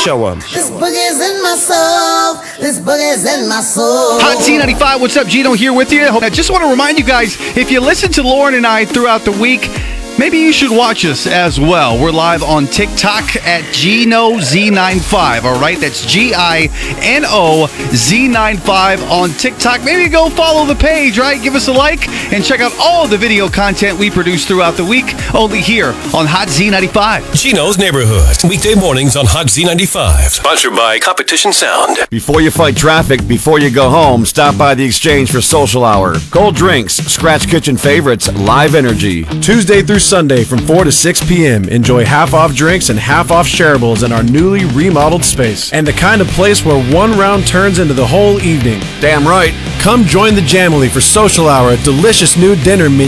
Show 'em. This boogie's in my soul. This boogie's in my soul. Hot Z95, what's up? Gino here with you. I just want to remind you guys, if you listen to Lauren and I throughout the week, maybe you should watch us as well. We're live on TikTok at GinoZ95, all right? That's GINOZ95 on TikTok. Maybe go follow the page, right? Give us a like and check out all the video content we produce throughout the week, only here on Hot Z95. Gino's Neighborhood, weekday mornings on Hot Z95. Sponsored by Competition Sound. Before you fight traffic, before you go home, stop by the Exchange for Social Hour. Cold drinks, scratch kitchen favorites, live energy. Tuesday through Sunday from 4 to 6 p.m. Enjoy half-off drinks and half-off shareables in our newly remodeled space. And the kind of place where one round turns into the whole evening. Damn right. Come join the Jamily for Social Hour, a delicious new dinner menu